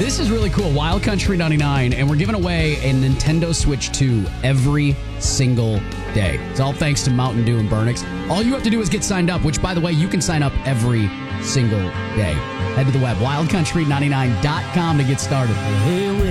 This is really cool. Wild Country 99, and we're giving away a Nintendo Switch 2 every single day. It's all thanks to Mountain Dew and Burnix. All you have to do is get signed up, which, by the way, you can sign up every single day. Head to the web, wildcountry99.com to get started.